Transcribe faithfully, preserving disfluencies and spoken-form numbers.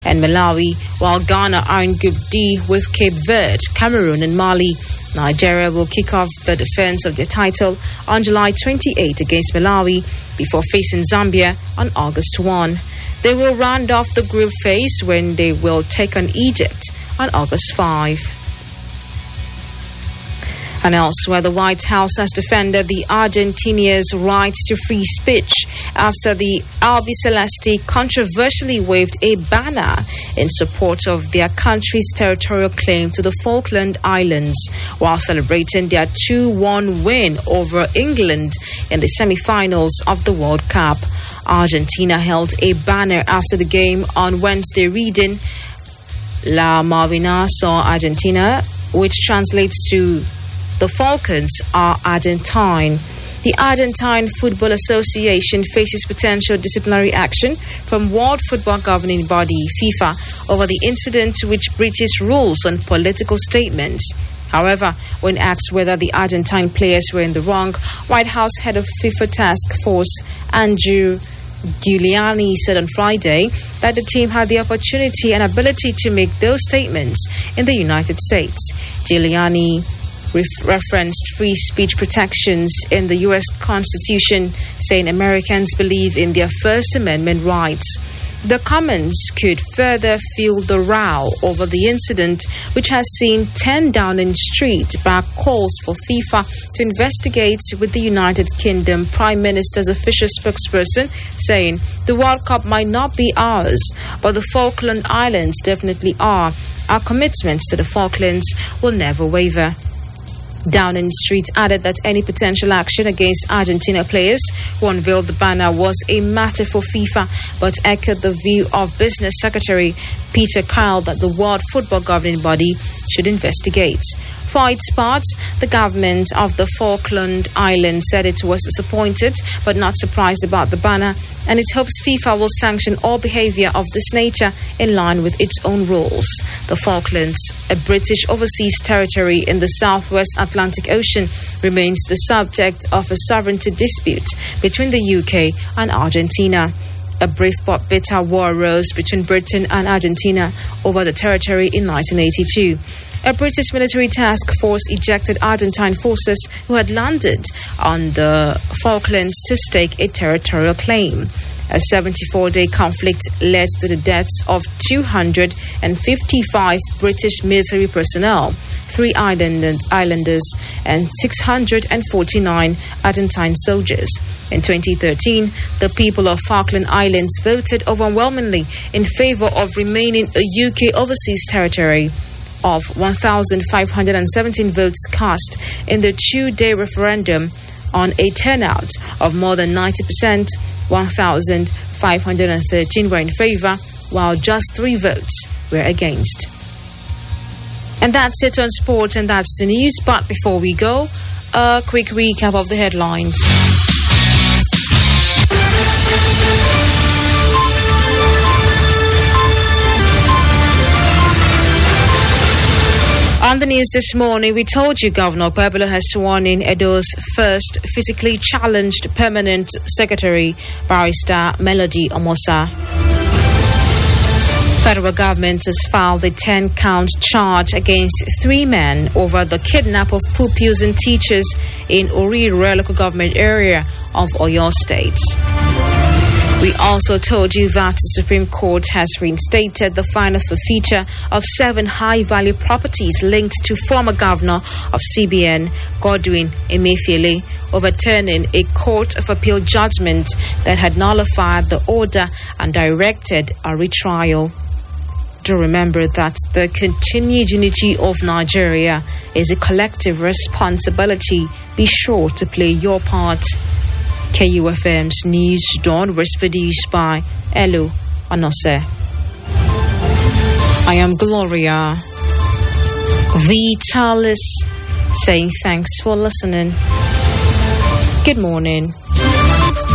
and Malawi, while Ghana are in Group D with Cape Verde, Cameroon and Mali. Nigeria will kick off the defense of their title on July twenty-eighth against Malawi before facing Zambia on August first. They will round off the group phase when they will take on Egypt on August fifth. And elsewhere, the White House has defended the Argentinians' right to free speech after the Albiceleste controversially waved a banner in support of their country's territorial claim to the Falkland Islands while celebrating their two one win over England in the semi-finals of the World Cup. Argentina held a banner after the game on Wednesday reading La Malvina saw Argentina, which translates to the Falcons are Argentine. The Argentine Football Association faces potential disciplinary action from World Football Governing Body FIFA over the incident, which breaches rules on political statements. However, when asked whether the Argentine players were in the wrong, White House head of FIFA Task Force Andrew Giuliani said on Friday that the team had the opportunity and ability to make those statements in the United States. Giuliani referenced free speech protections in the U S Constitution, saying Americans believe in their First Amendment rights. The comments could further fuel the row over the incident, which has seen ten Downing Street back calls for FIFA to investigate, with the United Kingdom Prime Minister's official spokesperson saying the World Cup might not be ours, but the Falkland Islands definitely are. Our commitments to the Falklands will never waver. Downing Street added that any potential action against Argentina players who unveiled the banner was a matter for FIFA, but echoed the view of Business Secretary Peter Kyle that the World Football Governing Body should investigate. For its part, the government of the Falkland Islands said it was disappointed but not surprised about the banner, and it hopes FIFA will sanction all behavior of this nature in line with its own rules. The Falklands, a British overseas territory in the southwest Atlantic Ocean, remains the subject of a sovereignty dispute between the U K and Argentina. A brief but bitter war arose between Britain and Argentina over the territory in nineteen eighty-two. A British military task force ejected Argentine forces who had landed on the Falklands to stake a territorial claim. A seventy-four day conflict led to the deaths of two hundred fifty-five British military personnel, three island- islanders, and six hundred forty-nine Argentine soldiers. In twenty thirteen, the people of Falkland Islands voted overwhelmingly in favor of remaining a U K overseas territory. Of one thousand five hundred seventeen votes cast in the two-day referendum, on a turnout of more than ninety percent, one thousand five hundred thirteen were in favor, while just three votes were against. And that's it on sports, and that's the news. But before we go, a quick recap of the headlines. On the news this morning, we told you Governor Okpebholo has sworn in Edo's first physically challenged permanent secretary, Barrister Melody Omosa. Federal government has filed a ten-count charge against three men over the kidnap of pupils and teachers in Orire local government area of Oyo State. We also told you that the Supreme Court has reinstated the final forfeiture of seven high-value properties linked to former governor of C B N, Godwin Emefiele, overturning a Court of Appeal judgment that had nullified the order and directed a retrial. Do remember that the continued unity of Nigeria is a collective responsibility. Be sure to play your part. K U F M's News Dawn was produced by Elo Anose. I am Gloria Vitalis, saying thanks for listening. Good morning.